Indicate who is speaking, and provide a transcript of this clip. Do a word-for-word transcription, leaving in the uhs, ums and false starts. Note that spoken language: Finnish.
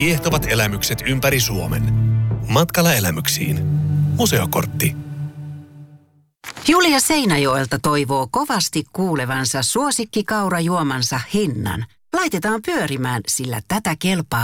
Speaker 1: Kiehtovat elämykset ympäri Suomen. Matkalla elämyksiin. Museokortti.
Speaker 2: Julia Seinäjoelta toivoo kovasti kuulevansa suosikkikaurajuomansa hinnan. Laitetaan pyörimään, sillä tätä kelpaa